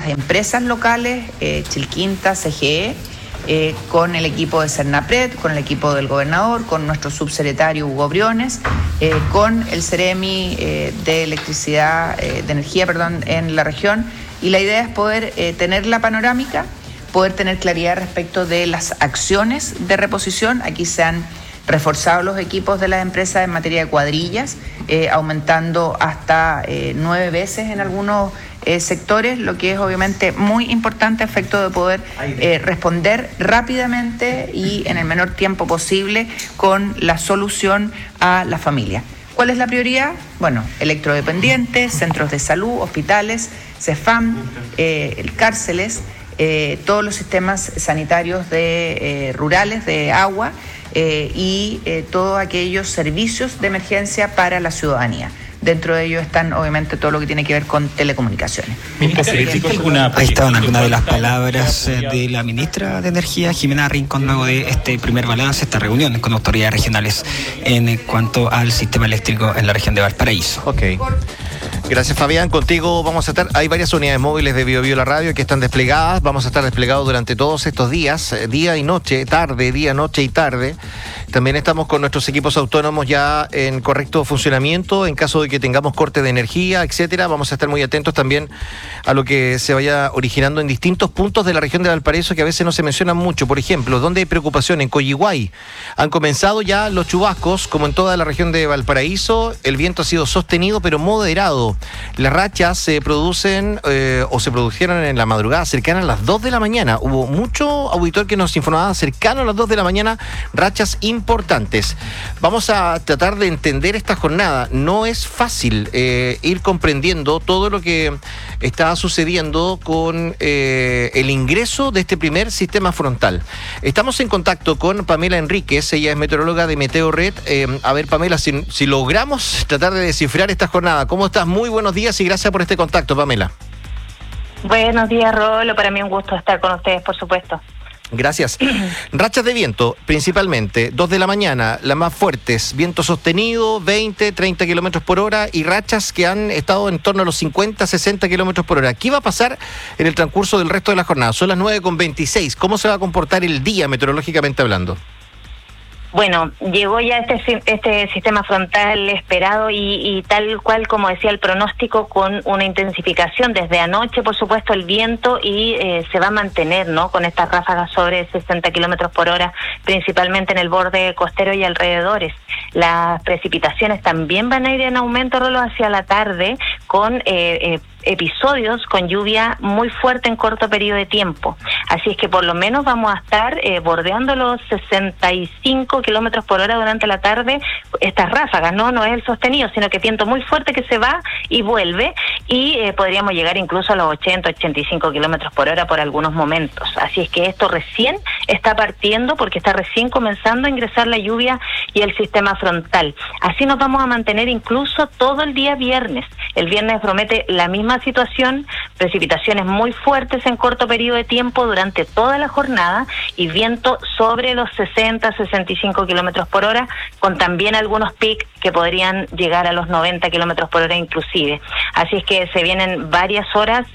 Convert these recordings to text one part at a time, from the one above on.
las empresas locales, Chilquinta, CGE, con el equipo de Cernapred, con el equipo del gobernador, con nuestro subsecretario Hugo Briones, con el Ceremi de electricidad, de energía, en la región. Y la idea es poder tener la panorámica, poder tener claridad respecto de las acciones de reposición. Aquí se han reforzado los equipos de las empresas en materia de cuadrillas, aumentando hasta 9 veces en algunos sectores, lo que es obviamente muy importante a efecto de poder responder rápidamente y en el menor tiempo posible con la solución a la familia. ¿Cuál es la prioridad? Bueno, electrodependientes, centros de salud, hospitales, CEFAM, cárceles, todos los sistemas sanitarios rurales de agua y todos aquellos servicios de emergencia para la ciudadanía. Dentro de ellos están, obviamente, todo lo que tiene que ver con telecomunicaciones. Ahí estaban algunas de las palabras de la ministra de Energía, Jimena Rincón, luego de este primer balance, esta reunión con autoridades regionales en cuanto al sistema eléctrico en la región de Valparaíso. Ok. Gracias, Fabián. Contigo vamos a estar. Hay varias unidades móviles de Bio La Radio que están desplegadas. Vamos a estar desplegados durante todos estos días, día y noche, tarde, día, noche y tarde. También estamos con nuestros equipos autónomos ya en correcto funcionamiento. En caso de que tengamos corte de energía, etcétera, vamos a estar muy atentos también a lo que se vaya originando en distintos puntos de la región de Valparaíso que a veces no se mencionan mucho. Por ejemplo, ¿dónde hay preocupación? En Coyihuay. Han comenzado ya los chubascos, como en toda la región de Valparaíso. El viento ha sido sostenido, pero moderado. Las rachas se producen o se produjeron en la madrugada cercana a las 2 de la mañana. Hubo mucho auditor que nos informaba cercano a las 2 de la mañana, rachas importantes. Vamos a tratar de entender esta jornada. No es fácil ir comprendiendo todo lo que está sucediendo con el ingreso de este primer sistema frontal. Estamos en contacto con Pamela Enríquez, ella es meteoróloga de Meteorred. A ver, Pamela, si logramos tratar de descifrar esta jornada. ¿Cómo estás? Muy buenos días y gracias por este contacto, Pamela. Buenos días, Rolo. Para mí un gusto estar con ustedes, por supuesto. Gracias. Rachas de viento, principalmente, 2 de la mañana, las más fuertes, viento sostenido, 20, 30 kilómetros por hora, y rachas que han estado en torno a los 50, 60 kilómetros por hora. ¿Qué va a pasar en el transcurso del resto de la jornada? Son las 9:26. ¿Cómo se va a comportar el día, meteorológicamente hablando? Bueno, llegó ya este sistema frontal esperado y tal cual como decía el pronóstico, con una intensificación desde anoche, por supuesto, el viento, y se va a mantener, ¿no?, con estas ráfagas sobre 60 kilómetros por hora, principalmente en el borde costero y alrededores. Las precipitaciones también van a ir en aumento, Rolo, hacia la tarde, con episodios con lluvia muy fuerte en corto periodo de tiempo. Así es que por lo menos vamos a estar bordeando los 65 kilómetros por hora durante la tarde, estas ráfagas, no es el sostenido, sino que viento muy fuerte que se va y vuelve, y podríamos llegar incluso a los 80, 85 kilómetros por hora por algunos momentos. Así es que esto recién está partiendo, porque está recién comenzando a ingresar la lluvia y el sistema frontal. Así nos vamos a mantener incluso todo el día viernes. El viernes promete la misma situación, precipitaciones muy fuertes en corto periodo de tiempo durante toda la jornada y viento sobre los 60, 65 kilómetros por hora, con también algunos picos que podrían llegar a los 90 kilómetros por hora inclusive. Así es que se vienen varias horas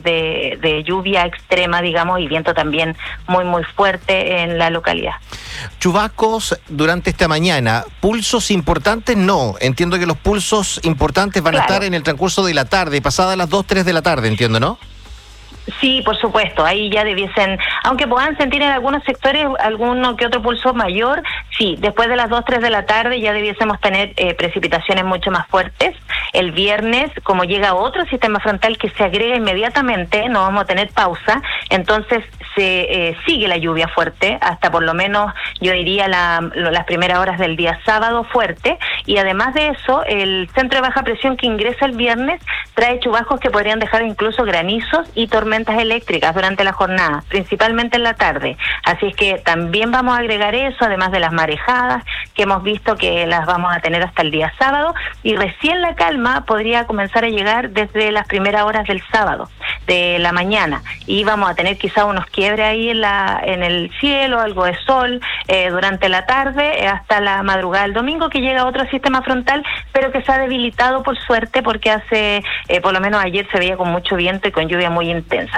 de lluvia extrema, digamos, y viento también muy, muy fuerte en la localidad. Chubascos durante esta mañana, ¿pulsos importantes? No, entiendo que los pulsos importantes van a estar en el transcurso de la tarde, pasada las 2, 3 de la tarde, entiendo, ¿no? Sí, por supuesto, ahí ya debiesen, aunque puedan sentir en algunos sectores alguno que otro pulso mayor, sí, después de las 2, 3 de la tarde ya debiésemos tener precipitaciones mucho más fuertes. El viernes, como llega otro sistema frontal que se agrega inmediatamente, no vamos a tener pausa, entonces se sigue la lluvia fuerte hasta por lo menos, yo diría, las primeras horas del día sábado fuerte, y además de eso, el centro de baja presión que ingresa el viernes trae chubascos que podrían dejar incluso granizos y tormentas eléctricas durante la jornada, principalmente en la tarde. Así es que también vamos a agregar eso, además de las marejadas que hemos visto que las vamos a tener hasta el día sábado, y recién la calma podría comenzar a llegar desde las primeras horas del sábado, de la mañana, y vamos a tener quizá unos quiebres ahí en el cielo, algo de sol durante la tarde hasta la madrugada del domingo, que llega otro sistema frontal, pero que se ha debilitado por suerte, porque hace por lo menos ayer se veía con mucho viento y con lluvia muy intensa.